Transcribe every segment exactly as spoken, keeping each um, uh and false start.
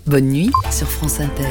Bonne nuit sur France Inter.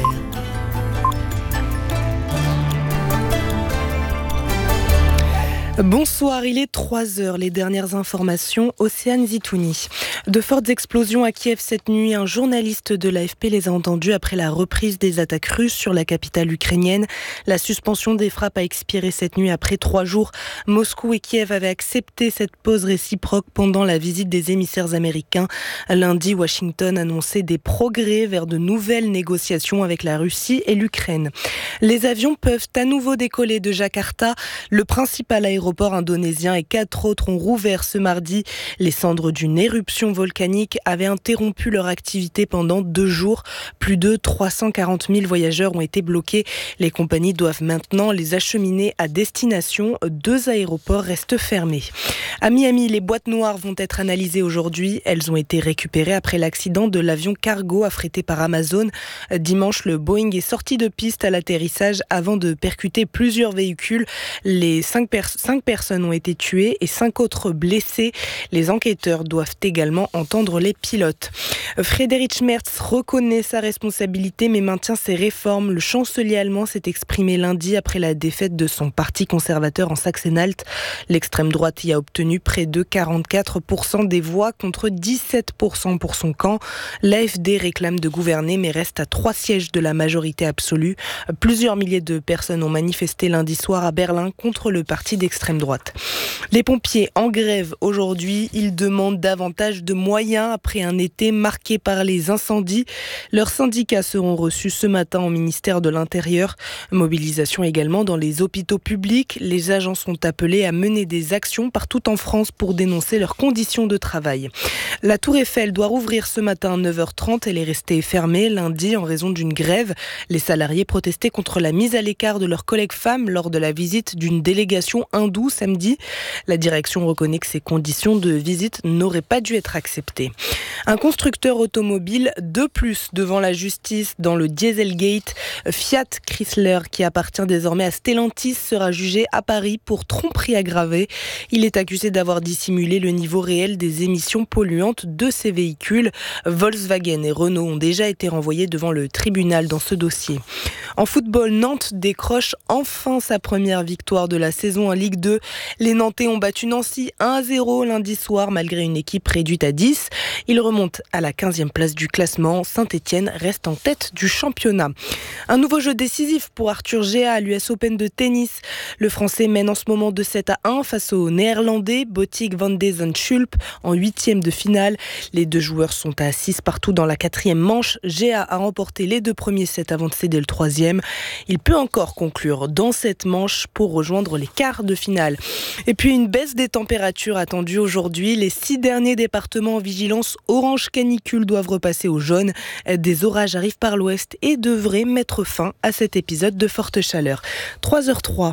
Bonsoir, il est trois heures. Les dernières informations, Océane Zitouni. De fortes explosions à Kiev cette nuit. Un journaliste de l'A F P les a entendues après la reprise des attaques russes sur la capitale ukrainienne. La suspension des frappes a expiré cette nuit après trois jours. Moscou et Kiev avaient accepté cette pause réciproque pendant la visite des émissaires américains. Lundi, Washington annonçait des progrès vers de nouvelles négociations avec la Russie et l'Ukraine. Les avions peuvent à nouveau décoller de Jakarta. Le principal aéroport indonésien et quatre autres ont rouvert ce mardi. Les cendres d'une éruption volcanique avaient interrompu leur activité pendant deux jours. Plus de trois cent quarante mille voyageurs ont été bloqués. Les compagnies doivent maintenant les acheminer à destination. Deux aéroports restent fermés. À Miami, les boîtes noires vont être analysées aujourd'hui. Elles ont été récupérées après l'accident de l'avion cargo affrété par Amazon. Dimanche, le Boeing est sorti de piste à l'atterrissage avant de percuter plusieurs véhicules. Les cinq, pers- cinq personnes ont été tuées et cinq autres blessées. Les enquêteurs doivent également entendre les pilotes. Friedrich Merz reconnaît sa responsabilité mais maintient ses réformes. Le chancelier allemand s'est exprimé lundi après la défaite de son parti conservateur en Saxe-Anhalt. L'extrême droite y a obtenu près de quarante-quatre pour cent des voix contre dix-sept pour cent pour son camp. L'A F D réclame de gouverner mais reste à trois sièges de la majorité absolue. Plusieurs milliers de personnes ont manifesté lundi soir à Berlin contre le parti d'extrême droite. Les pompiers en grève aujourd'hui, ils demandent davantage de moyens après un été marqué par les incendies. Leurs syndicats seront reçus ce matin au ministère de l'Intérieur. Mobilisation également dans les hôpitaux publics. Les agents sont appelés à mener des actions partout en France pour dénoncer leurs conditions de travail. La Tour Eiffel doit rouvrir ce matin à neuf heures trente. Elle est restée fermée lundi en raison d'une grève. Les salariés protestaient contre la mise à l'écart de leurs collègues femmes lors de la visite d'une délégation hindoue samedi. La direction reconnaît que ces conditions de visite n'auraient pas dû être acceptées. Un constructeur automobile de plus devant la justice dans le Dieselgate. Fiat Chrysler, qui appartient désormais à Stellantis, sera jugé à Paris pour tromperie aggravée. Il est accusé d'avoir dissimulé le niveau réel des émissions polluantes de ses véhicules. Volkswagen et Renault ont déjà été renvoyés devant le tribunal dans ce dossier. En football, Nantes décroche enfin sa première victoire de la saison en Ligue deux. Les Nantais ont battu Nancy un à zéro lundi soir malgré une équipe réduite à dix. Ils remontent à la quinzième place du classement. Saint-Etienne reste en tête du championnat. Un nouveau jeu décisif pour Arthur Géa à l'U S Open de tennis. Le Français mène en ce moment de sept à un face au Néerlandais Botic van de Zandschulp en huitième de finale. Les deux joueurs sont à six partout dans la quatrième manche. Géa a remporté les deux premiers sets avant de céder le troisième. Il peut encore conclure dans cette manche pour rejoindre les quarts de finale. Et puis une baisse des températures attendue aujourd'hui. Les six derniers départements en vigilance orange canicule doivent repasser au jaune. Des orages arrivent par l'ouest et devraient mettre fin à cet épisode de forte chaleur. trois heures trois.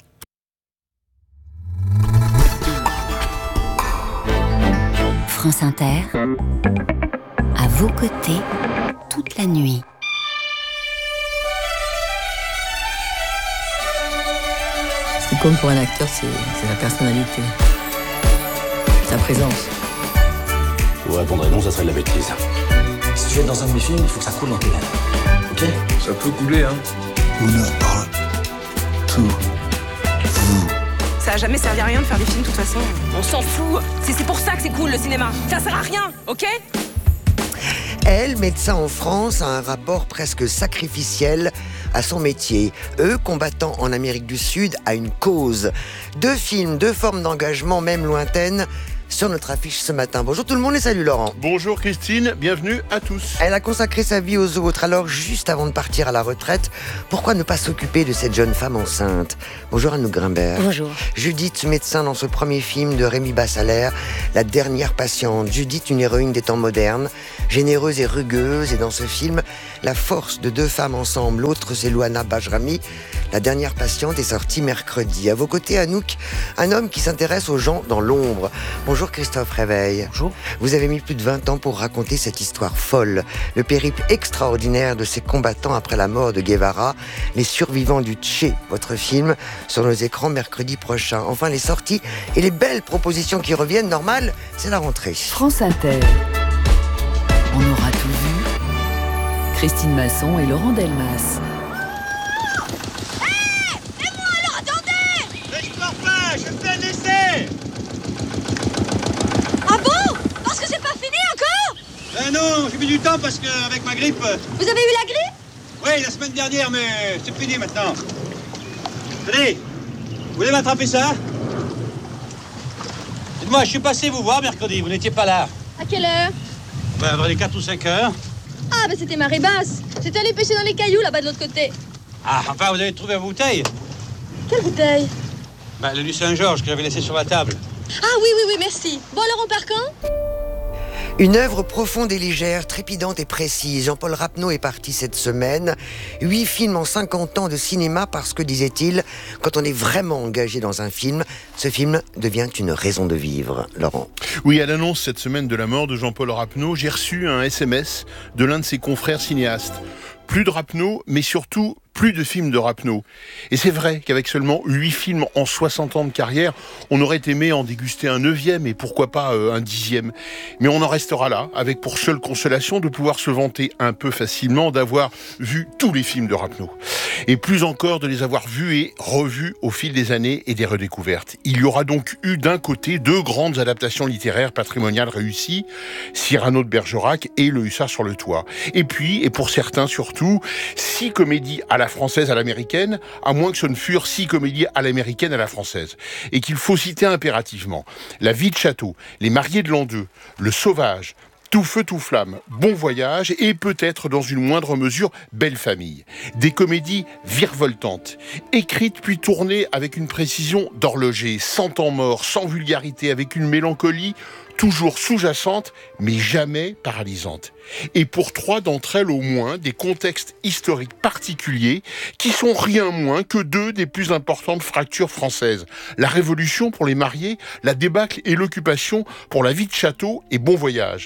France Inter, à vos côtés, toute la nuit. Ce qui compte pour un acteur, c'est, c'est sa personnalité, sa présence. Vous répondrez non, ça serait de la bêtise. Si tu veux être dans un de mes films, il faut que ça coule dans tes veines. Ok ? Ça peut couler, hein. Honneur parle. Tout. Vous. Ça a jamais servi à rien de faire des films de toute façon. On s'en fout. C'est, c'est pour ça que c'est cool le cinéma. Ça sert à rien, ok ? Elle, médecin en France, a un rapport presque sacrificiel à son métier. Eux, combattant en Amérique du Sud à une cause. Deux films, deux formes d'engagement, même lointaines, sur notre affiche ce matin. Bonjour tout le monde et salut Laurent. Bonjour Christine, bienvenue à tous. Elle a consacré sa vie aux autres, alors juste avant de partir à la retraite, pourquoi ne pas s'occuper de cette jeune femme enceinte ? Bonjour Anouk Grimbert. Bonjour. Judith, médecin dans ce premier film de Rémi Bassalaire, La dernière patiente. Judith, une héroïne des temps modernes, généreuse et rugueuse, et dans ce film, la force de deux femmes ensemble. L'autre, c'est Louana Bajrami. La dernière patiente est sortie mercredi. À vos côtés, Anouk, un homme qui s'intéresse aux gens dans l'ombre. Bonjour Christophe Réveil. Bonjour. Vous avez mis plus de vingt ans pour raconter cette histoire folle, le périple extraordinaire de ces combattants après la mort de Guevara, Les survivants du Tché, votre film, sur nos écrans mercredi prochain. Enfin, les sorties et les belles propositions qui reviennent, normal, c'est la rentrée. France Inter. On aura tout vu. Christine Masson et Laurent Delmas. Hé, hey, moi alors, attendez! Mais je pars pas, je fais un essai! Ah bon? Parce que c'est pas fini encore? Ben non, j'ai mis du temps parce que avec ma grippe... Vous avez eu la grippe? Oui, la semaine dernière, mais c'est fini maintenant. Tenez, vous voulez m'attraper ça? Dites-moi, je suis passé vous voir mercredi, vous n'étiez pas là. À quelle heure? Ben, vers les quatre ou cinq heures. Ah, ben c'était marée basse. J'étais allé pêcher dans les cailloux là-bas de l'autre côté. Ah, enfin, vous avez trouvé ma bouteille? Quelle bouteille? Ben, le du Saint-Georges que j'avais laissé sur la table. Ah oui, oui, oui, merci. Bon, alors on part quand? Une œuvre profonde et légère, trépidante et précise. Jean-Paul Rapneau est parti cette semaine. Huit films en cinquante ans de cinéma parce que, disait-il, quand on est vraiment engagé dans un film, ce film devient une raison de vivre. Laurent. Oui, à l'annonce cette semaine de la mort de Jean-Paul Rapneau, j'ai reçu un S M S de l'un de ses confrères cinéastes. Plus de Rapneau, mais surtout plus de films de Rapneau. Et c'est vrai qu'avec seulement huit films en soixante ans de carrière, on aurait aimé en déguster un neuvième et pourquoi pas euh, un dixième. Mais on en restera là, avec pour seule consolation de pouvoir se vanter un peu facilement d'avoir vu tous les films de Rapneau. Et plus encore de les avoir vus et revus au fil des années et des redécouvertes. Il y aura donc eu d'un côté deux grandes adaptations littéraires patrimoniales réussies, Cyrano de Bergerac et Le Hussard sur le toit. Et puis, et pour certains surtout, six comédies à la française à l'américaine, à moins que ce ne furent six comédies à l'américaine à la française. Et qu'il faut citer impérativement La vie de château, Les mariés de l'an deux, Le sauvage, Tout feu, tout flamme, Bon voyage et peut-être dans une moindre mesure Belle famille. Des comédies virevoltantes, écrites puis tournées avec une précision d'horloger, sans temps mort, sans vulgarité, avec une mélancolie toujours sous-jacente, mais jamais paralysante. Et pour trois d'entre elles au moins, des contextes historiques particuliers qui sont rien moins que deux des plus importantes fractures françaises. La Révolution pour les mariés, la débâcle et l'occupation pour La vie de château et Bon voyage.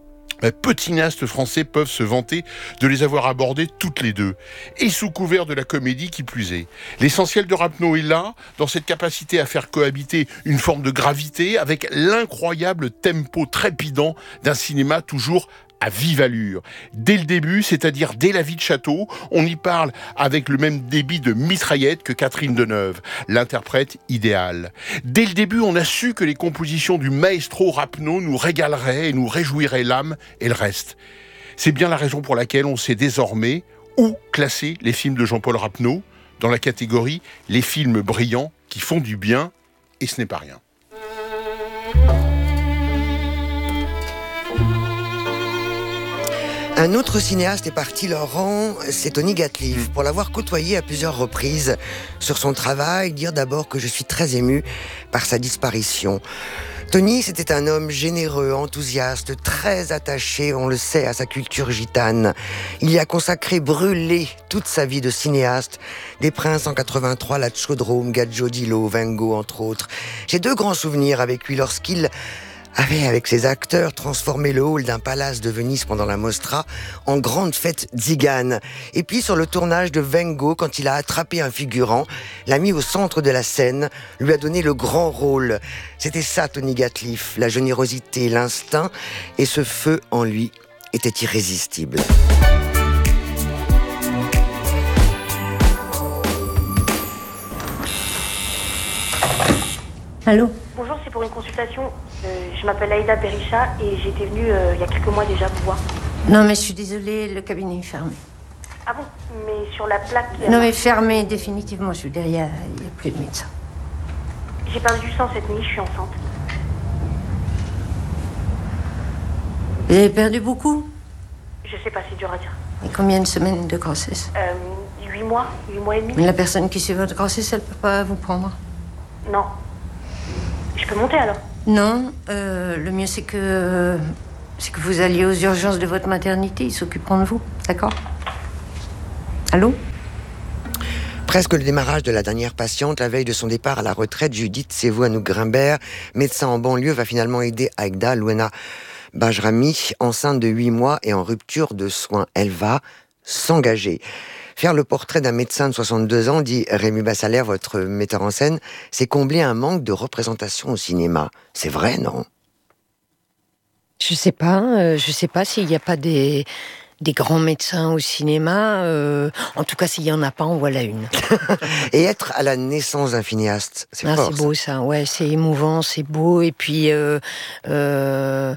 Peu de cinéastes français peuvent se vanter de les avoir abordées toutes les deux, et sous couvert de la comédie qui plus est. L'essentiel de Rapneau est là, dans cette capacité à faire cohabiter une forme de gravité avec l'incroyable tempo trépidant d'un cinéma toujours à vive allure. Dès le début, c'est-à-dire dès La vie de château, on y parle avec le même débit de mitraillette que Catherine Deneuve, l'interprète idéale. Dès le début, on a su que les compositions du maestro Rapneau nous régaleraient et nous réjouiraient l'âme et le reste. C'est bien la raison pour laquelle on sait désormais où classer les films de Jean-Paul Rapneau, dans la catégorie les films brillants qui font du bien, et ce n'est pas rien. Un autre cinéaste est parti, Laurent, c'est Tony Gatliff. Pour l'avoir côtoyé à plusieurs reprises sur son travail, dire d'abord que je suis très ému par sa disparition. Tony, c'était un homme généreux, enthousiaste, très attaché, on le sait, à sa culture gitane. Il y a consacré, brûlé toute sa vie de cinéaste. Des Princes en quatre-vingt-trois, La Chaudrome, Gadjo Dilo, Vengo, entre autres. J'ai deux grands souvenirs avec lui lorsqu'il avait, avec ses acteurs, transformé le hall d'un palace de Venise pendant la Mostra en grande fête tzigane. Et puis sur le tournage de Vengo, quand il a attrapé un figurant, l'a mis au centre de la scène, lui a donné le grand rôle. C'était ça, Tony Gatliff, la générosité, l'instinct, et ce feu en lui était irrésistible. Allô ? Bonjour, c'est pour une consultation. Euh, je m'appelle Aïda Berisha et j'étais venue euh, il y a quelques mois déjà vous voir. Non, mais je suis désolée, le cabinet est fermé. Ah bon? Mais sur la plaque... Non, mais fermé définitivement, je veux dire, il n'y a, a plus de médecin. J'ai perdu du sang cette nuit, je suis enceinte. Vous avez perdu beaucoup? Je sais pas, c'est dur à dire. Et combien de semaines de grossesse? Euh, huit mois, huit mois et demi. Mais la personne qui suit votre grossesse, elle peut pas vous prendre? Non. Je peux monter alors? Non, euh, le mieux c'est que c'est que vous alliez aux urgences de votre maternité, ils s'occuperont de vous, d'accord? Allô? Presque le démarrage de la dernière patiente, la veille de son départ à la retraite, Judith Sevou-Anouk-Grimbert, médecin en banlieue, va finalement aider Aïda Louena Bajrami, enceinte de huit mois et en rupture de soins. Elle va s'engager. Faire le portrait d'un médecin de soixante-deux ans, dit Rémi Bassalère, votre metteur en scène, c'est combler un manque de représentation au cinéma. C'est vrai, non? Je sais pas, euh, je sais pas s'il n'y a pas des, des grands médecins au cinéma. Euh, en tout cas, s'il n'y en a pas, en voilà une. Et être à la naissance d'un cinéaste, c'est ah, fort. C'est beau ça, ouais, c'est émouvant, c'est beau. Et puis, euh, euh,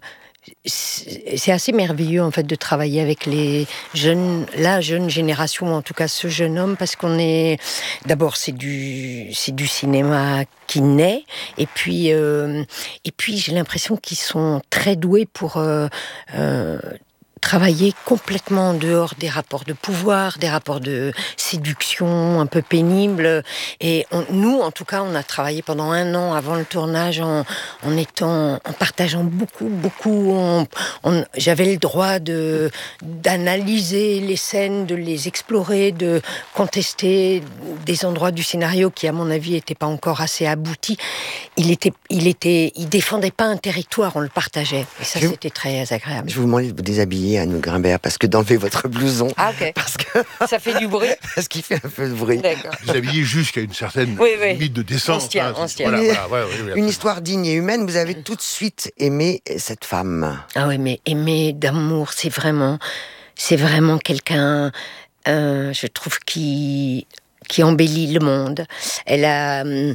c'est assez merveilleux en fait de travailler avec les jeunes, la jeune génération, en tout cas ce jeune homme, parce qu'on est d'abord c'est du c'est du cinéma qui naît, et puis euh, et puis j'ai l'impression qu'ils sont très doués pour euh, euh, travailler complètement en dehors des rapports de pouvoir, des rapports de séduction un peu pénibles. Et on, nous, en tout cas, on a travaillé pendant un an avant le tournage en, en étant, en partageant beaucoup, beaucoup. On, on, j'avais le droit de d'analyser les scènes, de les explorer, de contester des endroits du scénario qui, à mon avis, n'étaient pas encore assez aboutis. Il était, il était, il défendait pas un territoire, on le partageait. Et ça, je, c'était très agréable. Je vous demande de vous déshabiller, Anne Grimbert, parce que d'enlever votre blouson. Ah, ok. Parce que ça fait du bruit. Parce qu'il fait un peu de bruit. D'accord. Vous habillez jusqu'à une certaine oui, oui. limite de décence. On se tient, on se tient. Voilà, voilà, ouais, ouais, ouais, une histoire digne et humaine. Vous avez tout de suite aimé cette femme. Ah oui, mais aimer d'amour, c'est vraiment, c'est vraiment quelqu'un, euh, je trouve, qui, qui embellit le monde. Elle a... Hum,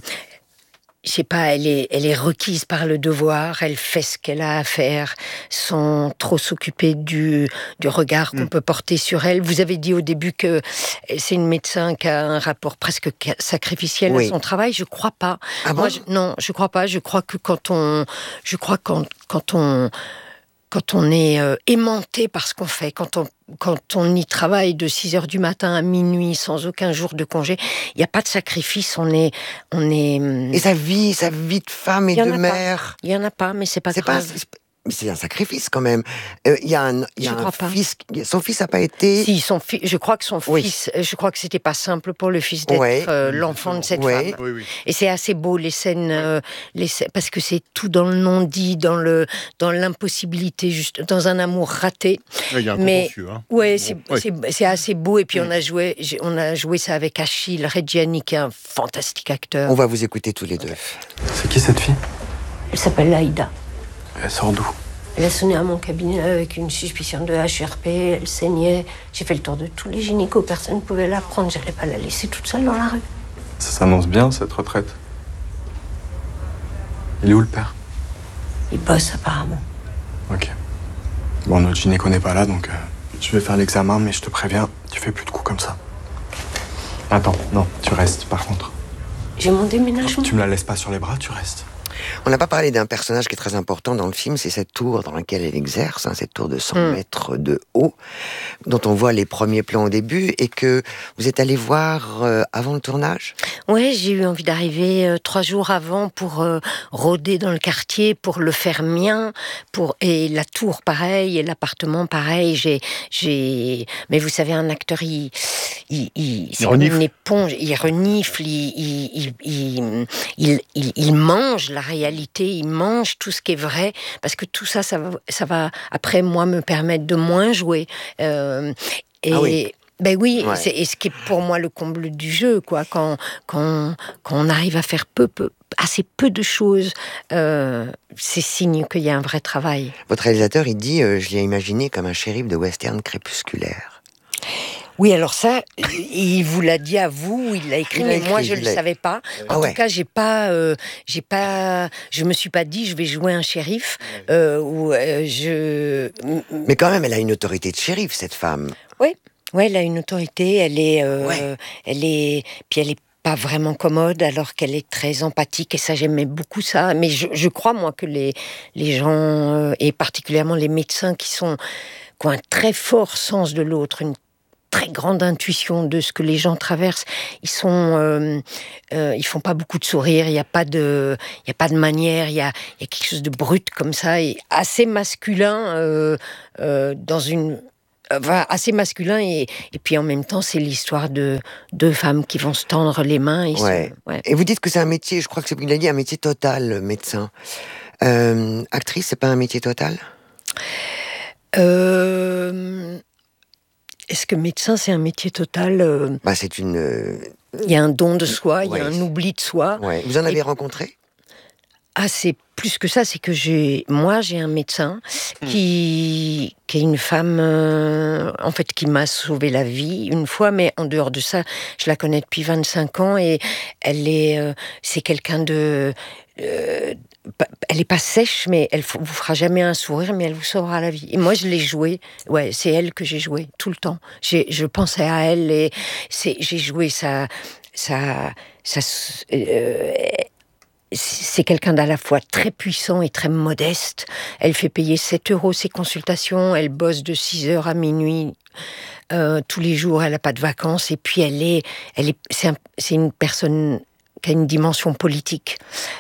je sais pas, elle est, elle est requise par le devoir, elle fait ce qu'elle a à faire sans trop s'occuper du, du regard qu'on mmh. peut porter sur elle. Vous avez dit au début que c'est une médecin qui a un rapport presque sacrificiel oui. à son travail. Je crois pas. Ah bon Moi, je, non, je crois pas. Je crois que quand on, je crois quand, quand on, quand on est euh, aimanté par ce qu'on fait, quand on Quand on y travaille de six heures du matin à minuit, sans aucun jour de congé, il n'y a pas de sacrifice, on est... On est... Et sa vie, sa vie de femme et de mère. Il n'y en a pas, mais c'est pas c'est grave. Pas, c'est, mais c'est un sacrifice quand même. Il euh, y a un, y a un fils... Son fils n'a pas été... Si, son fi- je crois que son oui. fils... Je crois que c'était pas simple pour le fils d'être ouais. euh, l'enfant de cette ouais. femme. Oui, oui. Et c'est assez beau, les scènes... Euh, les scènes parce que c'est tout dans le non-dit, dans, le, dans l'impossibilité, juste dans un amour raté. Il y a un mais, contentieux, hein. Ouais, c'est, ouais. c'est, c'est assez beau. Et puis on a joué, on a joué ça avec Achille Reggiani, qui est un fantastique acteur. On va vous écouter tous les deux. C'est qui cette fille ? Elle s'appelle Aïda. Elle sort d'où ? Elle a sonné à mon cabinet avec une suspicion de H R P, elle saignait. J'ai fait le tour de tous les gynécos, personne ne pouvait la prendre, j'allais pas la laisser toute seule dans la rue. Ça s'annonce bien, cette retraite. Il est où le père ? Il bosse apparemment. Ok. Bon, notre gynéco n'est pas là, donc euh, je vais faire l'examen, mais je te préviens, tu fais plus de coups comme ça. Attends, non, tu restes par contre. J'ai mon déménagement. Tu me la laisses pas sur les bras, tu restes. On n'a pas parlé d'un personnage qui est très important dans le film, c'est cette tour dans laquelle elle exerce, hein, cette tour de cent mmh. mètres de haut, dont on voit les premiers plans au début, et que vous êtes allé voir euh, avant le tournage ? Oui, j'ai eu envie d'arriver euh, trois jours avant pour euh, rôder dans le quartier, pour le faire mien, pour et la tour pareil, et l'appartement pareil. J'ai, j'ai... Mais vous savez, un acteur, il, il, il, il c'est une éponge, il renifle, il, il, il, il, il, il mange la réalité, il mange tout ce qui est vrai, parce que tout ça, ça va, ça va après, moi, me permettre de moins jouer. Euh, et ah oui. Ben oui, ouais. c'est, et ce qui est pour moi le comble du jeu, quoi, quand, quand, quand on arrive à faire peu, peu, assez peu de choses, euh, c'est signe qu'il y a un vrai travail. Votre réalisateur, il dit, euh, je l'ai imaginé comme un shérif de western crépusculaire. Oui, alors ça, il vous l'a dit à vous, il l'a écrit, il mais écrit, moi je ne le savais pas. En ah ouais. tout cas, j'ai pas, euh, j'ai pas, je me suis pas dit je vais jouer un shérif. Euh, ou euh, je. Mais quand même, elle a une autorité de shérif, cette femme. Oui, oui, elle a une autorité. Elle est, euh, ouais. elle est, puis elle est pas vraiment commode, alors qu'elle est très empathique, et ça, j'aimais beaucoup ça. Mais je, je crois moi que les les gens euh, et particulièrement les médecins qui sont qui ont un très fort sens de l'autre, une très grande intuition de ce que les gens traversent. Ils sont, euh, euh, ils font pas beaucoup de sourires. Il y a pas de, il y a pas de manière. Il y a, il y a quelque chose de brut comme ça et assez masculin euh, euh, dans une, enfin, assez masculin et, et puis en même temps c'est l'histoire de deux femmes qui vont se tendre les mains. Et, ouais. sont, ouais. Et vous dites que c'est un métier. Je crois que c'est, il a dit un métier total, médecin. Euh, actrice, c'est pas un métier total ? Euh... Est-ce que médecin, c'est un métier total euh... bah, c'est une... Euh... Il y a un don de soi, il ouais. y a un oubli de soi. Ouais. Vous en avez Et... rencontré ? Ah, c'est plus que ça, c'est que j'ai, moi, j'ai un médecin mmh. qui, qui est une femme, euh, en fait, qui m'a sauvé la vie une fois, mais en dehors de ça, je la connais depuis vingt-cinq ans et elle est, euh, c'est quelqu'un de, euh, elle est pas sèche, mais elle vous fera jamais un sourire, mais elle vous sauvera la vie. Et moi, je l'ai joué. Ouais, c'est elle que j'ai joué tout le temps. J'ai, je pensais à elle et c'est, j'ai joué ça, ça, ça. Euh, c'est quelqu'un d'à la fois très puissant et très modeste. Elle fait payer sept euros ses consultations. Elle bosse de six heures à minuit euh, tous les jours. Elle n'a pas de vacances. Et puis elle est, elle est, c'est, un, c'est une personne qui a une dimension politique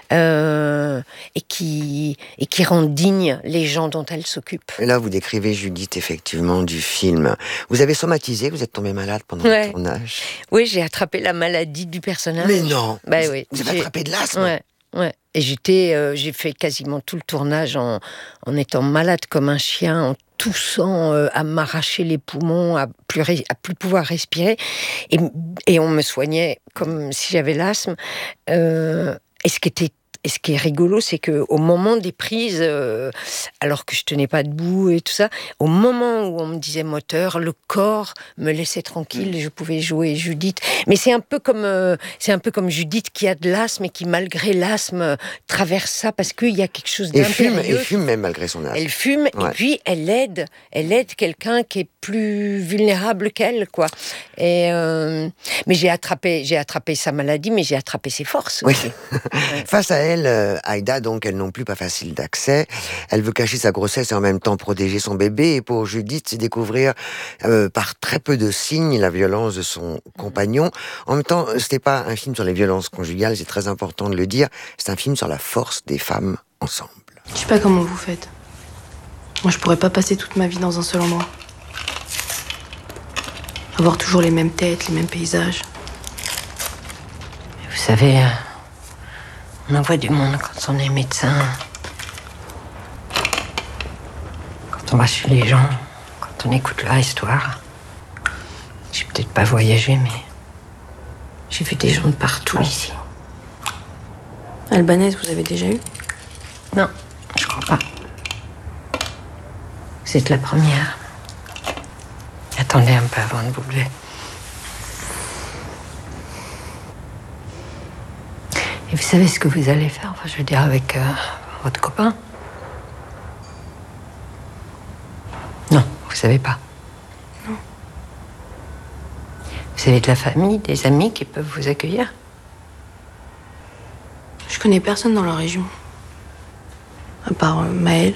euh, et qui et qui rend digne les gens dont elle s'occupe. Et là, vous décrivez Judith effectivement du film. Vous avez somatisé, vous êtes tombée malade pendant ouais. le tournage. Oui, j'ai attrapé la maladie du personnage. Mais non. Bah, vous, oui. vous avez j'ai... attrapé de l'asthme. Ouais. Ouais. Et j'étais, euh, j'ai fait quasiment tout le tournage en, en étant malade comme un chien, en toussant, euh, à m'arracher les poumons, à plus, à plus pouvoir respirer. Et, et on me soignait comme si j'avais l'asthme. Euh, et ce qui était Et ce qui est rigolo, c'est qu'au moment des prises, euh, alors que je tenais pas debout et tout ça, au moment où on me disait moteur, le corps me laissait tranquille et je pouvais jouer Judith. Mais c'est un peu comme, euh, c'est un peu comme Judith qui a de l'asthme et qui, malgré l'asthme, euh, traverse ça parce qu'il y a quelque chose d'impérieux. Et fume, et fume même malgré son asthme. Elle fume ouais. et puis elle aide, elle aide quelqu'un qui est plus vulnérable qu'elle, quoi. Et euh, mais j'ai attrapé, j'ai attrapé sa maladie, mais j'ai attrapé ses forces aussi. Oui. Face à elle. Euh, Aïda, donc, elle non plus pas facile d'accès. Elle veut cacher sa grossesse et en même temps protéger son bébé. Et pour Judith, c'est découvrir euh, par très peu de signes la violence de son compagnon. En même temps, c'était pas un film sur les violences conjugales, c'est très important de le dire. C'est un film sur la force des femmes ensemble. Je sais pas comment vous faites. Moi, je pourrais pas passer toute ma vie dans un seul endroit. Avoir toujours les mêmes têtes, les mêmes paysages. Vous savez... Euh... On en voit du monde quand on est médecin. Quand on va chez les gens, quand on écoute leur histoire. J'ai peut-être pas voyagé, mais j'ai vu des gens de partout ici. Albanaise, vous avez déjà eu ? Non, je crois pas. Vous êtes la première. Attendez un peu avant de vous lever. Et vous savez ce que vous allez faire, enfin, je veux dire, avec euh, votre copain ? Non, vous savez pas. Non. Vous avez de la famille, des amis qui peuvent vous accueillir ? Je connais personne dans la région. À part euh, Maëlle.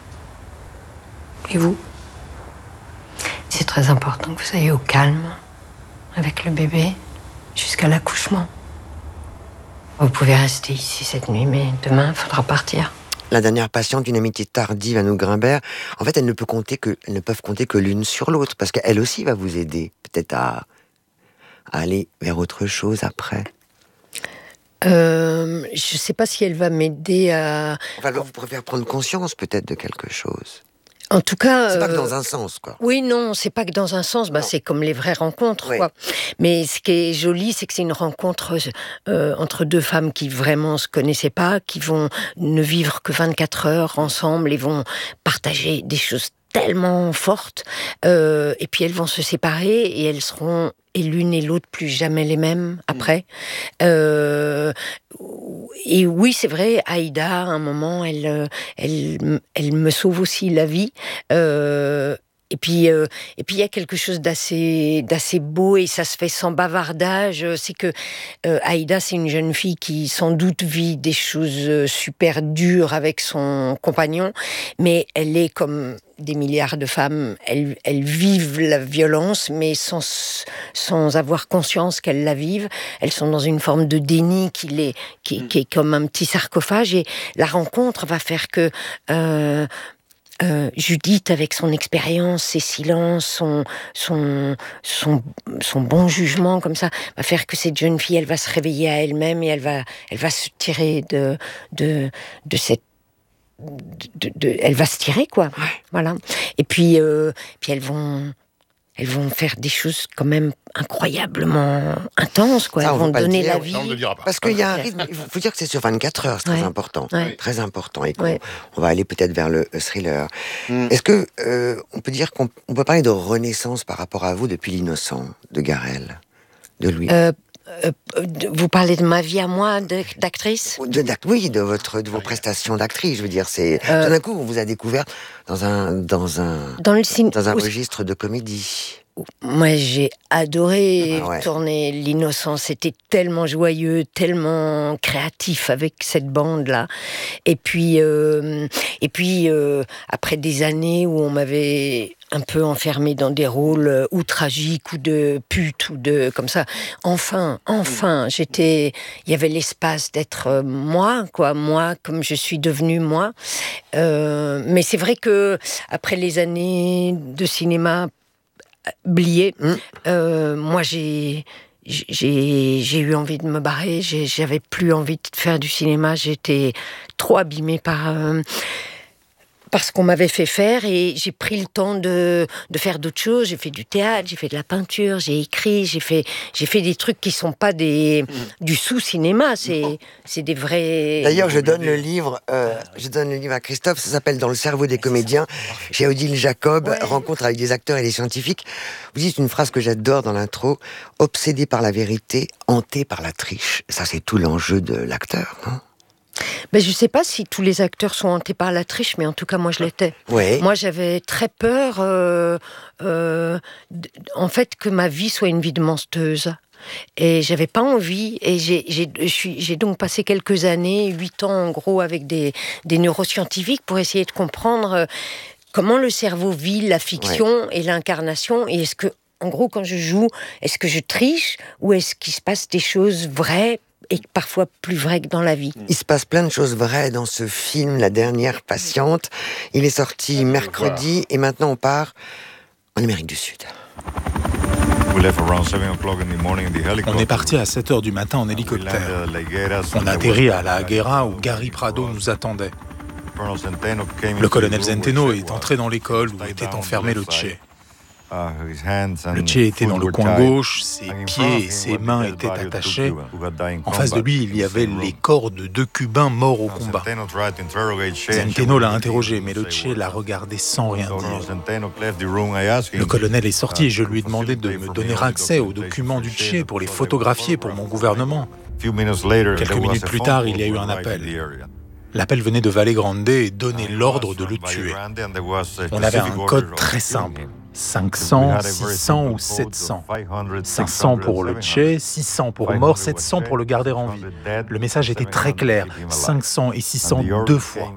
Et vous ? C'est très important que vous soyez au calme avec le bébé jusqu'à l'accouchement. Vous pouvez rester ici cette nuit, mais demain, il faudra partir. La dernière patiente d'une amitié tardive à nous Grimbert, en fait, elles ne, peut compter que, elles ne peuvent compter que l'une sur l'autre, parce qu'elle aussi va vous aider, peut-être à, à aller vers autre chose après. Euh, je ne sais pas si elle va m'aider à... Enfin, alors, vous pourrez faire prendre conscience, peut-être, de quelque chose. En tout cas... C'est pas euh... que dans un sens, quoi. Oui, non, c'est pas que dans un sens. Bah, c'est comme les vraies rencontres, oui. quoi. Mais ce qui est joli, c'est que c'est une rencontre euh, entre deux femmes qui vraiment se connaissaient pas, qui vont ne vivre que vingt-quatre heures ensemble et vont partager des choses tellement fortes. Euh, et puis elles vont se séparer et elles seront et l'une et l'autre plus jamais les mêmes après. Mmh. Euh, et oui, c'est vrai, Aïda, à un moment, elle, elle, elle me sauve aussi la vie. Euh, Et puis, euh, et puis il y a quelque chose d'assez, d'assez beau et ça se fait sans bavardage. C'est que euh, Aïda, c'est une jeune fille qui sans doute vit des choses super dures avec son compagnon, mais elle est comme des milliards de femmes. Elles, elles vivent la violence, mais sans, sans avoir conscience qu'elles la vivent. Elles sont dans une forme de déni qui, les, qui, qui est comme un petit sarcophage. Et la rencontre va faire que... Euh, Euh, Judith, avec son expérience, ses silences, son, son, son, son bon jugement, comme ça, va faire que cette jeune fille, elle va se réveiller à elle-même et elle va, elle va se tirer de, de, de cette, de, de, elle va se tirer, quoi. Ouais. Voilà. Et puis, euh, puis elles vont, elles vont faire des choses quand même incroyablement intenses, quoi. Ça, elles vont donner dire, la vie. Ça, on ne le dira pas. Parce qu'il y a un rythme, il faut dire que c'est sur vingt-quatre heures, c'est Ouais. très important. Ouais. Très important. Et qu'on- Ouais. on va aller peut-être vers le thriller. Mm. Est-ce que euh, on peut dire qu'on on peut parler de renaissance par rapport à vous depuis L'Innocent de Garel, de Louis Euh, euh, vous parlez de ma vie à moi de, d'actrice de, Oui, de, votre, de vos prestations d'actrice, je veux dire. C'est, euh, tout d'un coup, on vous a découvert dans un, dans un, dans, le cin... dans un registre de comédie. Moi, j'ai adoré ah ouais. tourner L'Innocent. C'était tellement joyeux, tellement créatif avec cette bande-là. Et puis, euh, et puis euh, après des années où on m'avait un peu enfermée dans des rôles ou tragiques ou de pute ou de comme ça. Enfin, enfin, j'étais. Il y avait l'espace d'être euh, moi, quoi, moi comme je suis devenue moi. Euh, mais c'est vrai que après les années de cinéma Blié. Mmh. Euh, moi, j'ai, j'ai, j'ai eu envie de me barrer. J'ai, j'avais plus envie de faire du cinéma. J'étais trop abîmée par, euh, par ce qu'on m'avait fait faire. Et j'ai pris le temps de, de faire d'autres choses. J'ai fait du théâtre, j'ai fait de la peinture, j'ai écrit, j'ai fait, j'ai fait des trucs qui sont pas des, mmh. du sous-cinéma. C'est, c'est des vrais... D'ailleurs, je donne le livre, euh, je donne le livre à Christophe. Ça s'appelle Dans le cerveau des comédiens. Chez Odile Jacob, ouais. Rencontre avec des acteurs et des scientifiques. Vous dites une phrase que j'adore dans l'intro. Obsédé par la vérité, hanté par la triche. Ça, c'est tout l'enjeu de l'acteur, non? Ben, je ne sais pas si tous les acteurs sont hantés par la triche, mais en tout cas, moi, je l'étais. Ouais. Moi, j'avais très peur, euh, euh, d- en fait, que ma vie soit une vie de menteuse. Et j'avais pas envie, et j'ai, j'ai, j'ai donc passé quelques années, huit ans en gros, avec des, des neuroscientifiques pour essayer de comprendre euh, comment le cerveau vit la fiction ouais. et l'incarnation, et est-ce que, en gros, quand je joue, est-ce que je triche, ou est-ce qu'il se passe des choses vraies et parfois plus vrai que dans la vie. Il se passe plein de choses vraies dans ce film, La Dernière Patiente. Il est sorti mercredi et maintenant on part en Amérique du Sud. On est parti à sept heures du matin en hélicoptère. On a atterri à La Higuera où Gary Prado nous attendait. Le colonel Zenteno est entré dans l'école où était enfermé le Che. Le Che était dans le coin gauche, ses pieds et ses mains étaient attachés. En face de lui, il y avait les corps de deux Cubains morts au combat. Zenteno l'a interrogé, mais le Che l'a regardé sans rien dire. Le colonel est sorti et je lui ai demandé de me donner accès aux documents du Che pour les photographier pour mon gouvernement. Quelques minutes plus tard, il y a eu un appel. L'appel venait de Valle Grande et donnait l'ordre de le tuer. On avait un code très simple. cinq cents, six cents ou sept cents. cinq cents pour le Che, six cents pour mort, sept cents pour le garder en vie. Le message était très clair, cinq cents et six cents deux fois.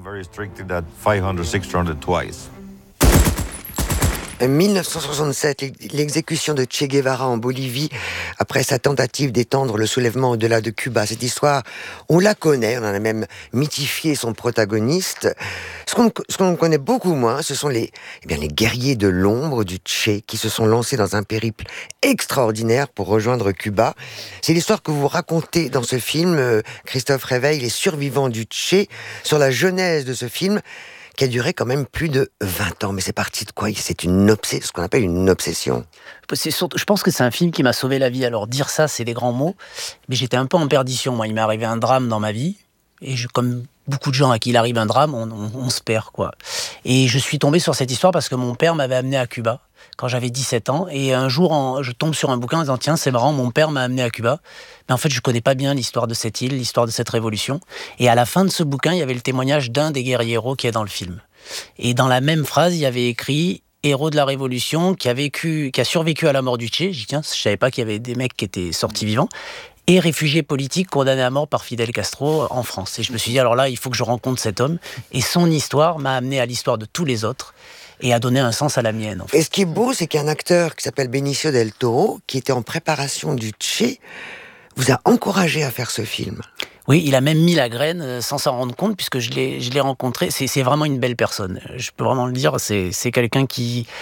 dix-neuf cent soixante-sept, l'exécution de Che Guevara en Bolivie après sa tentative d'étendre le soulèvement au-delà de Cuba. Cette histoire, on la connaît, on en a même mythifié son protagoniste. Ce qu'on, ce qu'on connaît beaucoup moins, ce sont les, eh bien, les guerriers de l'ombre du Che qui se sont lancés dans un périple extraordinaire pour rejoindre Cuba. C'est l'histoire que vous racontez dans ce film, Christophe Réveil, les survivants du Che, sur la genèse de ce film, qui a duré quand même plus de vingt ans. Mais c'est parti de quoi? C'est une obsession, ce qu'on appelle une obsession. C'est surtout, je pense que c'est un film qui m'a sauvé la vie. Alors dire ça, c'est des grands mots, mais j'étais un peu en perdition. Moi, il m'est arrivé un drame dans ma vie, et je, comme beaucoup de gens à qui il arrive un drame, on, on, on se perd, quoi. Et je suis tombé sur cette histoire parce que mon père m'avait amené à Cuba quand j'avais dix-sept ans, et un jour, en, je tombe sur un bouquin en disant « Tiens, c'est marrant, mon père m'a amené à Cuba ». Mais en fait, je connais pas bien l'histoire de cette île, l'histoire de cette révolution. Et à la fin de ce bouquin, il y avait le témoignage d'un des guerrieros qui est dans le film. Et dans la même phrase, il y avait écrit « Héros de la Révolution qui a, vécu, qui a survécu à la mort du Che ». J'ai dit « Tiens, je savais pas qu'il y avait des mecs qui étaient sortis vivants ». Et réfugié politique condamné à mort par Fidel Castro en France. Et je me suis dit, alors là, il faut que je rencontre cet homme. Et son histoire m'a amené à l'histoire de tous les autres et a donné un sens à la mienne. En fait. Et ce qui est beau, c'est qu'il y a un acteur qui s'appelle Benicio del Toro, qui était en préparation du Che, vous a encouragé à faire ce film. Oui, il a même mis la graine sans s'en rendre compte, puisque je l'ai, je l'ai rencontré. C'est, c'est vraiment une belle personne. Je peux vraiment le dire, c'est, c'est quelqu'un qui...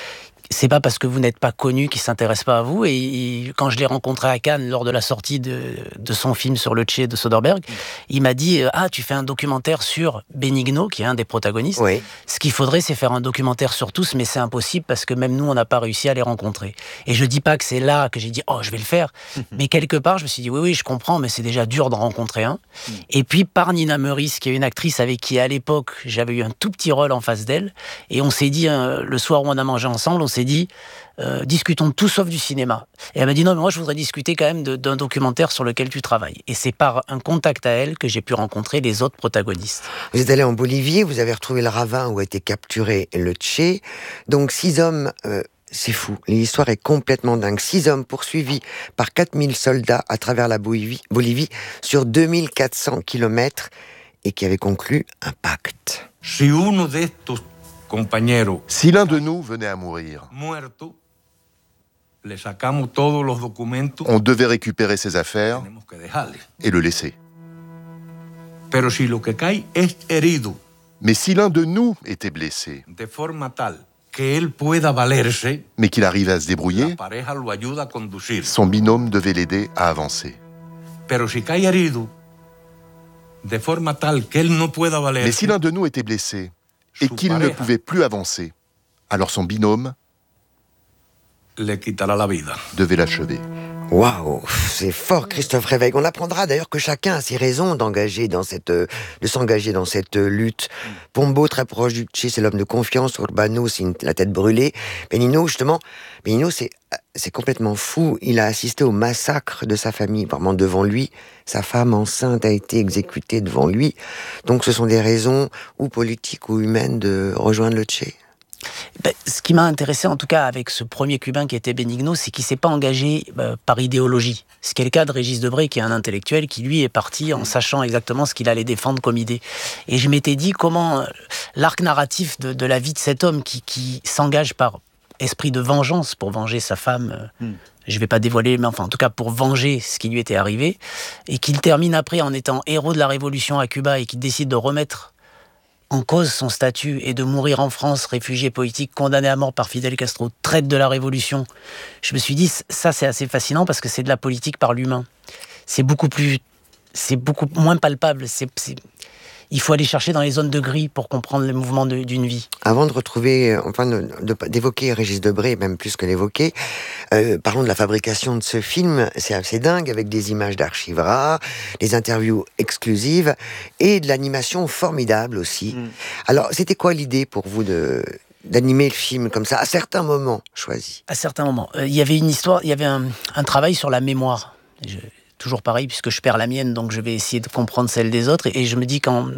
c'est pas parce que vous n'êtes pas connu qu'il s'intéresse pas à vous. Et, et quand je l'ai rencontré à Cannes lors de la sortie de, de son film sur le Tché de Soderbergh, mmh. il m'a dit « Ah, tu fais un documentaire sur Benigno, qui est un des protagonistes. Oui. Ce qu'il faudrait, c'est faire un documentaire sur tous, mais c'est impossible parce que même nous, on n'a pas réussi à les rencontrer. » Et je dis pas que c'est là que j'ai dit « Oh, je vais le faire. » Mais quelque part, je me suis dit « Oui, oui, je comprends, mais c'est déjà dur d'en rencontrer un. Mmh. » Et puis, par Nina Meurice, qui est une actrice avec qui, à l'époque, j'avais eu un tout petit rôle en face d'elle, et on s'est dit, euh, le soir où on a mangé ensemble, on s'est dit, euh, discutons de tout sauf du cinéma. Et elle m'a dit, non, mais moi je voudrais discuter quand même de, d'un documentaire sur lequel tu travailles. Et c'est par un contact à elle que j'ai pu rencontrer les autres protagonistes. Vous êtes allé en Bolivie, vous avez retrouvé le ravin où a été capturé le Tché. Donc six hommes, euh, c'est fou, l'histoire est complètement dingue. Six hommes poursuivis par quatre mille soldats à travers la Bolivie, Bolivie sur deux mille quatre cents kilomètres et qui avaient conclu un pacte. Si uno de estos compañeros, si l'un de nous venait à mourir, muerto, le sacamos todos los documentos, on devait récupérer ses affaires et le laisser. Pero si lo que cae es herido, mais si l'un de nous était blessé, de forma tal que él pueda valerse, mais qu'il arrive à se débrouiller, la pareja lo ayuda a conducir. Son binôme devait l'aider à avancer. Pero si cae herido, de forma tal que él no pueda valerse, mais si l'un de nous était blessé et qu'il ne pouvait plus avancer, alors son binôme le quittera la vida. Devait l'achever. Waouh, c'est fort, Christophe Réveil. On apprendra d'ailleurs que chacun a ses raisons d'engager dans cette, de s'engager dans cette lutte. Pombo, très proche du Tché, c'est l'homme de confiance. Urbano, c'est une, la tête brûlée. Benigno, justement, Benigno, c'est, c'est complètement fou. Il a assisté au massacre de sa famille, vraiment devant lui. Sa femme enceinte a été exécutée devant lui. Donc ce sont des raisons, ou politiques ou humaines, de rejoindre le Tché. Ben, ce qui m'a intéressé en tout cas avec ce premier Cubain qui était Benigno, c'est qu'il ne s'est pas engagé euh, par idéologie. Ce qui est le cas de Régis Debray, qui est un intellectuel qui lui est parti en sachant exactement ce qu'il allait défendre comme idée. Et je m'étais dit comment euh, l'arc narratif de, de la vie de cet homme qui, qui s'engage par esprit de vengeance pour venger sa femme, euh, mm. je ne vais pas dévoiler, mais enfin en tout cas pour venger ce qui lui était arrivé, et qu'il termine après en étant héros de la révolution à Cuba et qu'il décide de remettre en cause son statut et de mourir en France, réfugié politique, condamné à mort par Fidel Castro, traître de la Révolution. Je me suis dit, ça c'est assez fascinant parce que c'est de la politique par l'humain. C'est beaucoup plus, c'est beaucoup moins palpable. C'est, c'est... Il faut aller chercher dans les zones de gris pour comprendre le mouvement de, d'une vie. Avant de retrouver, enfin de, de, d'évoquer Régis Debray, même plus que l'évoquer, euh, parlons de la fabrication de ce film. C'est assez dingue, avec des images d'archives rares, des interviews exclusives et de l'animation formidable aussi. Mm. Alors, c'était quoi l'idée pour vous de d'animer le film comme ça, à certains moments choisis? À certains moments. Il euh, y avait une histoire, il y avait un, un travail sur la mémoire. Je... Toujours pareil, puisque je perds la mienne, donc je vais essayer de comprendre celle des autres. Et je me dis qu'en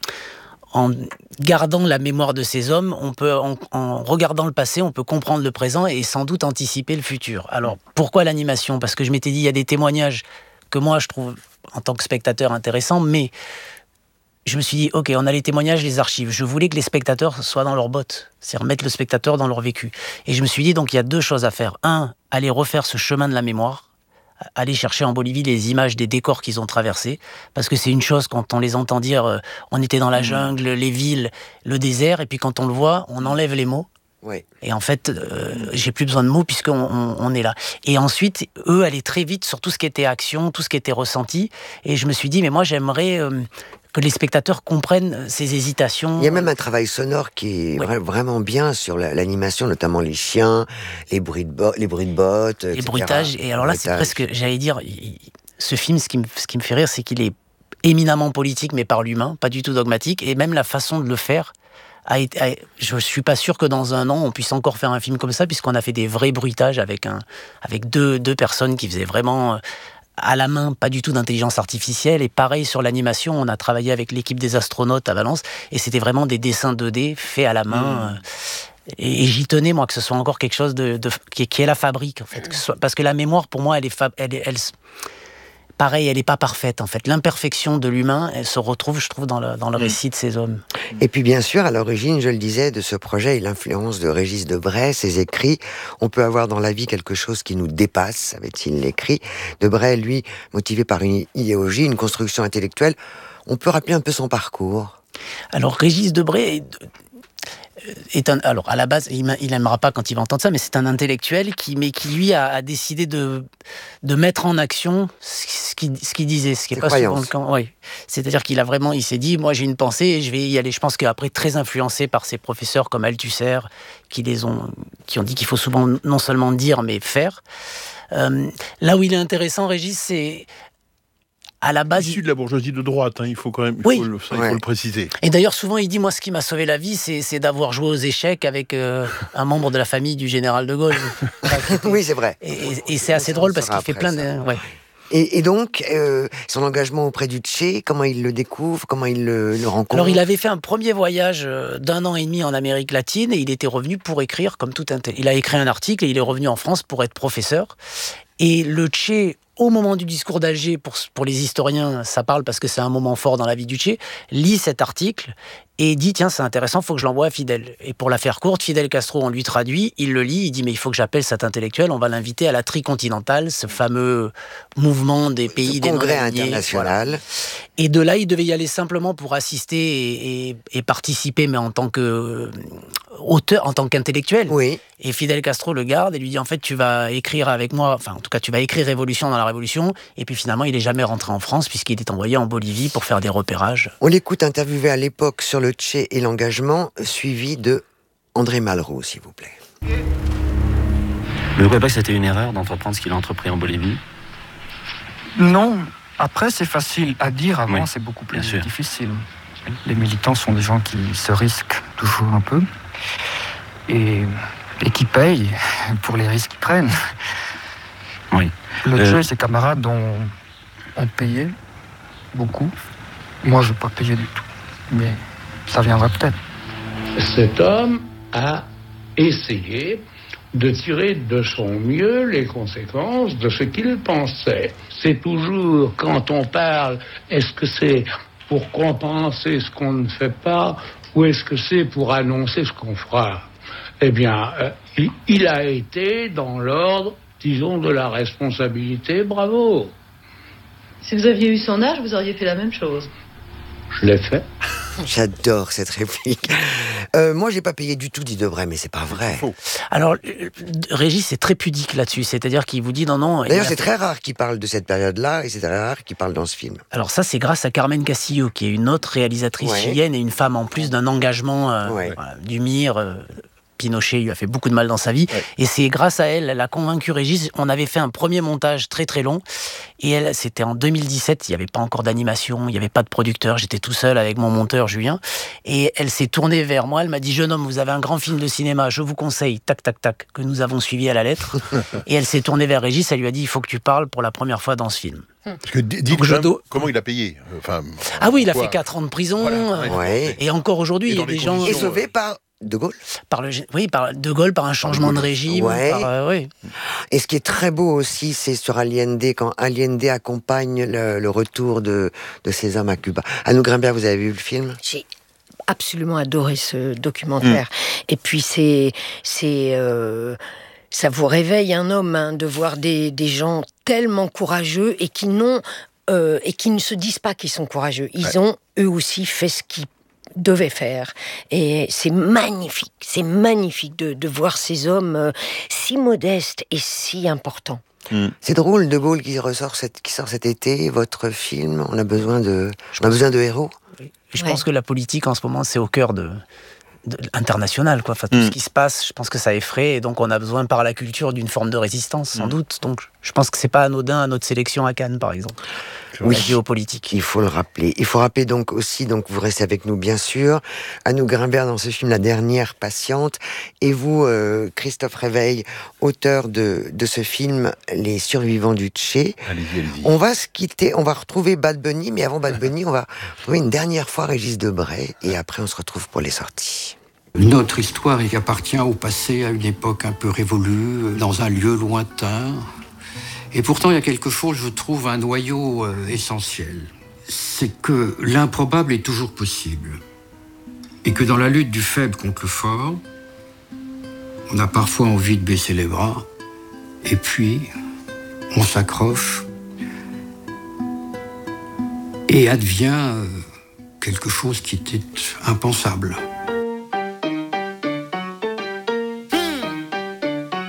en gardant la mémoire de ces hommes, on peut, en, en regardant le passé, on peut comprendre le présent et sans doute anticiper le futur. Alors, pourquoi l'animation? Parce que je m'étais dit, il y a des témoignages que moi, je trouve, en tant que spectateur, intéressants, mais je me suis dit, ok, on a les témoignages, les archives. Je voulais que les spectateurs soient dans leurs bottes, c'est remettre le spectateur dans leur vécu. Et je me suis dit, donc, il y a deux choses à faire. Un, aller refaire ce chemin de la mémoire, aller chercher en Bolivie les images des décors qu'ils ont traversés, parce que c'est une chose quand on les entend dire euh, on était dans la jungle, les villes, le désert, et puis quand on le voit, on enlève les mots. Oui. Et en fait, euh, j'ai plus besoin de mots puisqu'on on, on est là. Et ensuite, eux allaient très vite sur tout ce qui était action, tout ce qui était ressenti. Et je me suis dit, mais moi, j'aimerais euh, que les spectateurs comprennent ces hésitations. Il y a même un travail sonore qui est oui. vra- vraiment bien sur la, l'animation, notamment les chiens, les bruits de, bo- les bruits de bottes, les et cetera. bruitages. Et alors là, c'est presque, j'allais dire, il, ce film, ce qui, me, ce qui me fait rire, c'est qu'il est éminemment politique, mais par l'humain, pas du tout dogmatique. Et même la façon de le faire, A été, a, je suis pas sûr que dans un an on puisse encore faire un film comme ça, puisqu'on a fait des vrais bruitages avec un, avec deux, deux personnes qui faisaient vraiment à la main, pas du tout d'intelligence artificielle. Et pareil sur l'animation, on a travaillé avec l'équipe des astronautes à Valence, et c'était vraiment des dessins deux D faits à la main. Mmh. Et, et j'y tenais moi que ce soit encore quelque chose de, de qui, qui est la fabrique en fait, que ce soit, parce que la mémoire pour moi elle est, fab, elle, elle, elle pareil, elle n'est pas parfaite, en fait. L'imperfection de l'humain, elle se retrouve, je trouve, dans le, dans le récit de ces hommes. Et puis, bien sûr, à l'origine, je le disais, de ce projet et l'influence de Régis Debray, ses écrits, on peut avoir dans la vie quelque chose qui nous dépasse, avait-il écrit. Debray, lui, motivé par une idéologie, une construction intellectuelle, on peut rappeler un peu son parcours. Alors, Régis Debray... est un, alors à la base, il n'aimera pas quand il va entendre ça, mais c'est un intellectuel qui, mais qui lui a, a décidé de, de mettre en action ce qu'il, ce qu'il disait, ce qui est pas souvent le cas. Oui. C'est-à-dire qu'il a vraiment, il s'est dit, moi j'ai une pensée et je vais y aller. Je pense qu'après, très influencé par ses professeurs comme Althusser, qui les ont, qui ont dit qu'il faut souvent non seulement dire mais faire. Euh, là où il est intéressant, Régis, c'est à la base, issu de la bourgeoisie de droite, hein, il faut quand même il oui. faut le, ça, il ouais. faut le préciser. Et d'ailleurs, souvent, il dit, moi, ce qui m'a sauvé la vie, c'est, c'est d'avoir joué aux échecs avec euh, un membre de la famille du général de Gaulle. Oui, c'est vrai. Et, et, et c'est assez drôle parce qu'il fait plein de... Ouais. Et, et donc, euh, son engagement auprès du Che, comment il le découvre, comment il le, le rencontre? Alors, il avait fait un premier voyage d'un an et demi en Amérique latine et il était revenu pour écrire comme tout un... Il a écrit un article et il est revenu en France pour être professeur. Et le Che, au moment du discours d'Alger, pour, pour les historiens, ça parle parce que c'est un moment fort dans la vie du Che, lit cet article et dit, tiens, c'est intéressant, il faut que je l'envoie à Fidel. Et pour la faire courte, Fidel Castro, on lui traduit, il le lit, il dit, mais il faut que j'appelle cet intellectuel, on va l'inviter à la Tricontinentale, ce fameux mouvement des pays des congrès international. Voilà. Et de là, il devait y aller simplement pour assister et, et, et participer, mais en tant que euh, auteur, en tant qu'intellectuel. Oui. Et Fidel Castro le garde et lui dit, en fait, tu vas écrire avec moi, enfin, en tout cas, tu vas écrire Révolution dans la Révolution. Et puis finalement, il n'est jamais rentré en France puisqu'il est envoyé en Bolivie pour faire des repérages. On l'écoute interviewé à l'époque sur le Che et l'engagement, suivi de André Malraux, s'il vous plaît. Vous ne croyez pas que c'était une erreur d'entreprendre ce qu'il a entrepris en Bolivie? Non. Après, c'est facile à dire. Avant, oui, c'est beaucoup plus difficile. Les militants sont des gens qui se risquent toujours un peu et, et qui payent pour les risques qu'ils prennent. Oui. Le euh... Che et ses camarades ont, ont payé beaucoup. Moi, je n'ai pas payé du tout. Mais ça viendra peut-être. Cet homme a essayé de tirer de son mieux les conséquences de ce qu'il pensait. C'est toujours, quand on parle, est-ce que c'est pour compenser ce qu'on ne fait pas ou est-ce que c'est pour annoncer ce qu'on fera? Eh bien, euh, il, il a été dans l'ordre, disons, de la responsabilité. Bravo. Si vous aviez eu son âge, vous auriez fait la même chose. Je l'ai fait. J'adore cette réplique. Euh, moi, j'ai pas payé du tout, dit Debray, mais c'est pas vrai. Alors, Régis est très pudique là-dessus, c'est-à-dire qu'il vous dit non, non. D'ailleurs, c'est a... très rare qu'il parle de cette période-là, et c'est très rare qu'il parle dans ce film. Alors ça, c'est grâce à Carmen Castillo, qui est une autre réalisatrice ouais. chilienne et une femme en plus d'un engagement euh, ouais. voilà, du M I R. Euh, Pinochet lui a fait beaucoup de mal dans sa vie. Ouais. Et c'est grâce à elle, elle a convaincu Régis. On avait fait un premier montage très très long. Et elle, c'était en deux mille dix-sept, il n'y avait pas encore d'animation, il n'y avait pas de producteur. J'étais tout seul avec mon monteur Julien. Et elle s'est tournée vers moi. Elle m'a dit, jeune homme, vous avez un grand film de cinéma. Je vous conseille, tac, tac, tac, que nous avons suivi à la lettre. Et elle s'est tournée vers Régis. Elle lui a dit, il faut que tu parles pour la première fois dans ce film. Parce que dites quand même, comment il a payé enfin, Ah oui, il a fait quatre ans de prison. Voilà, ouais. Et encore aujourd'hui, il y a des gens... Et sauvé par... De Gaulle par le, Oui, par De Gaulle, par un changement de, de régime. Ouais. Par, euh, oui. Et ce qui est très beau aussi, c'est sur Allende, quand Allende accompagne le, le retour de, de ces hommes à Cuba. Annou Grimbert, vous avez vu le film? J'ai absolument adoré ce documentaire. Mmh. Et puis c'est... c'est euh, ça vous réveille un homme hein, de voir des, des gens tellement courageux et qui, n'ont, euh, et qui ne se disent pas qu'ils sont courageux. Ils ouais. ont eux aussi fait ce qu'ils devait faire. Et c'est magnifique, c'est magnifique de, de voir ces hommes euh, si modestes et si importants. Mmh. C'est drôle, De Gaulle qui, ressort cette, qui sort cet été, votre film, on a besoin de, on a besoin de héros. Oui. Je ouais. pense que la politique en ce moment, c'est au cœur de... De, international, quoi. Enfin, tout mmh. ce qui se passe, je pense que ça effraie, et donc on a besoin par la culture d'une forme de résistance, sans mmh. doute. Donc je pense que c'est pas anodin à notre sélection à Cannes, par exemple. Oui, la géopolitique. Il faut le rappeler. Il faut rappeler donc aussi, donc vous restez avec nous bien sûr, Annou Grimbert dans ce film La Dernière Patiente, et vous, euh, Christophe Réveil, auteur de, de ce film Les Survivants du Che. Allez-y, allez-y. On va se quitter, on va retrouver Bad Bunny, mais avant Bad Bunny, on va retrouver une dernière fois Régis Debray, et après on se retrouve pour les sorties. Notre histoire appartient au passé, à une époque un peu révolue, dans un lieu lointain. Et pourtant, il y a quelque chose, je trouve, un noyau euh, essentiel. C'est que l'improbable est toujours possible. Et que dans la lutte du faible contre le fort, on a parfois envie de baisser les bras. Et puis, on s'accroche. Et advient euh, quelque chose qui était impensable.